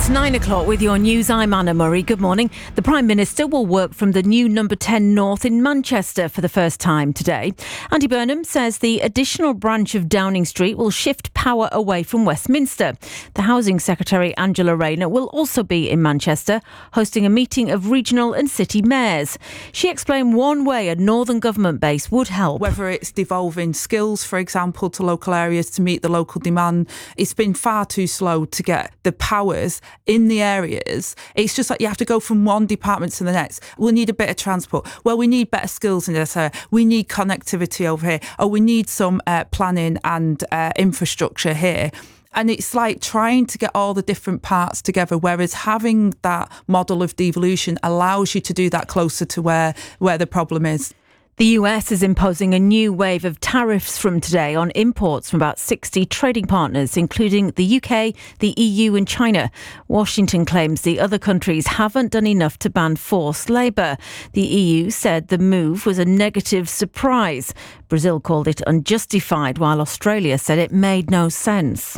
It's 9 o'clock with your news. I'm Anna Murray. Good morning. The Prime Minister will work from the new number 10 North in Manchester for the first time today. Andy Burnham says the additional branch of Downing Street will shift power away from Westminster. The Housing Secretary Angela Rayner will also be in Manchester, hosting a meeting of regional and city mayors. She explained one way a northern government base would help. Whether it's devolving skills, for example, to local areas to meet the local demand, it's been far too slow to get the powers in the areas. It's just like you have to go from one department to the next. We need a bit of transport. Well, we need better skills in this area. We need connectivity over here. Or we need some planning and infrastructure here. And it's like trying to get all the different parts together, whereas having that model of devolution allows you to do that closer to where the problem is. The US is imposing a new wave of tariffs from today on imports from about 60 trading partners, including the UK, the EU and China. Washington claims the other countries haven't done enough to ban forced labour. The EU said the move was a negative surprise. Brazil called it unjustified, while Australia said it made no sense.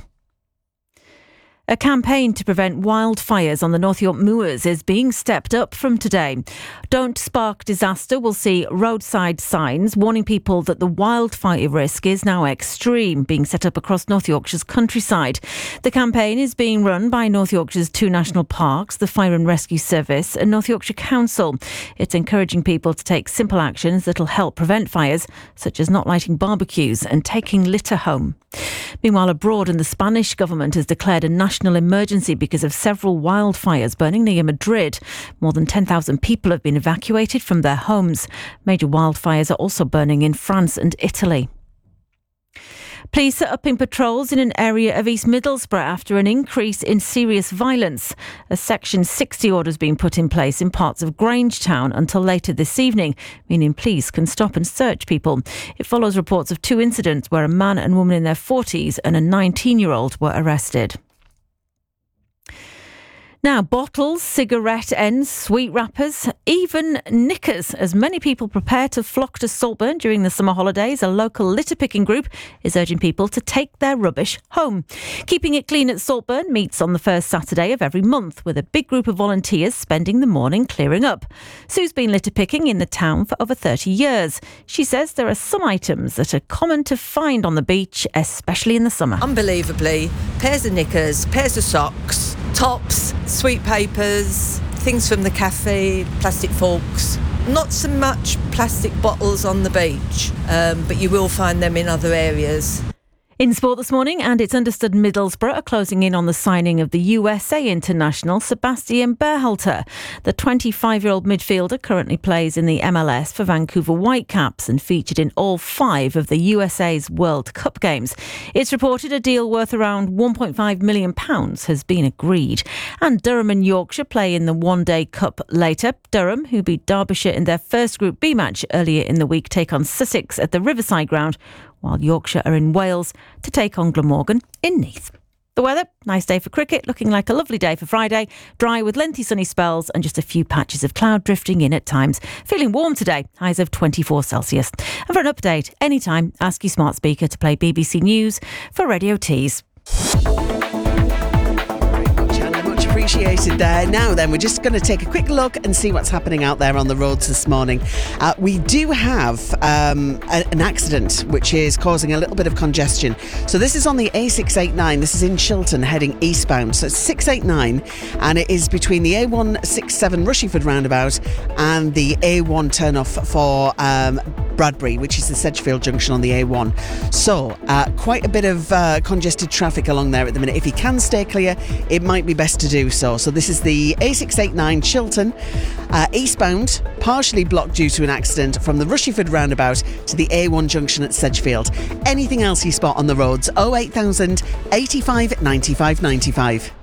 A campaign to prevent wildfires on the North York Moors is being stepped up from today. Don't Spark Disaster will see roadside signs warning people that the wildfire risk is now extreme, being set up across North Yorkshire's countryside. The campaign is being run by North Yorkshire's 2 national parks, the Fire and Rescue Service and North Yorkshire Council. It's encouraging people to take simple actions that will help prevent fires, such as not lighting barbecues and taking litter home. Meanwhile, abroad, the Spanish government has declared a national emergency because of several wildfires burning near Madrid. More than 10,000 people have been evacuated from their homes. Major wildfires are also burning in France and Italy. Police are upping patrols in an area of East Middlesbrough after an increase in serious violence. A Section 60 order has been put in place in parts of Grangetown until later this evening, meaning police can stop and search people. It follows reports of 2 incidents where a man and woman in their 40s and a 19-year-old were arrested. Now, bottles, cigarette ends, sweet wrappers, even knickers. As many people prepare to flock to Saltburn during the summer holidays, a local litter picking group is urging people to take their rubbish home. Keeping It Clean at Saltburn meets on the first Saturday of every month with a big group of volunteers spending the morning clearing up. Sue's been litter picking in the town for over 30 years. She says there are some items that are common to find on the beach, especially in the summer. Unbelievably, pairs of knickers, pairs of socks, tops, sweet papers, things from the cafe, plastic forks. Not so much plastic bottles on the beach, but you will find them in other areas. In sport this morning, and it's understood Middlesbrough are closing in on the signing of the USA international Sebastian Berhalter. The 25-year-old midfielder currently plays in the MLS for Vancouver Whitecaps and featured in all 5 of the USA's World Cup games. It's reported a deal worth around £1.5 million has been agreed. And Durham and Yorkshire play in the One-Day Cup later. Durham, who beat Derbyshire in their first Group B match earlier in the week, take on Sussex at the Riverside Ground, while Yorkshire are in Wales to take on Glamorgan in Neath. The weather, nice day for cricket, looking like a lovely day for Friday. Dry with lengthy sunny spells and just a few patches of cloud drifting in at times. Feeling warm today, highs of 24 Celsius. And for an update, anytime, ask your smart speaker to play BBC News for Radio Tees. Appreciated there. Now then, we're just going to take a quick look and see what's happening out there on the roads this morning. We do have an accident which is causing a little bit of congestion. So this is on the A689. This is in Chiltern heading eastbound. So it's 689 and it is between the A167 Rushingford roundabout and the A1 turnoff for Bradbury, which is the Sedgefield junction on the A1. So quite a bit of congested traffic along there at the minute. If you can stay clear, it might be best to do so. So this is the A689 Chiltern eastbound, partially blocked due to an accident from the Rushingford roundabout to the A1 junction at Sedgefield. Anything else you spot on the roads, 08000 85 95 95.